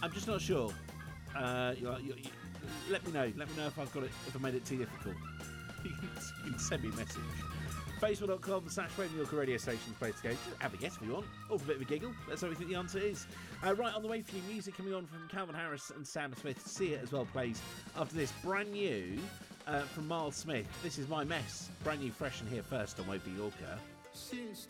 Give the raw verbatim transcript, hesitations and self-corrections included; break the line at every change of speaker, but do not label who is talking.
I'm just not sure. Uh, you, you, you, let me know. Let me know if I've got it. If I made it too difficult. You can, you can send me a message. Facebook.com slash Radio York radio stations place to go. Just have a guess if you want. Or for a bit of a giggle. That's what we think the answer is. Uh, right, on the way for you, music coming on from Calvin Harris and Sam Smith. See It as well plays after this. Brand new uh, from Miles Smith. This is My Mess. Brand new, fresh and here first on Wavy Yorker.
Since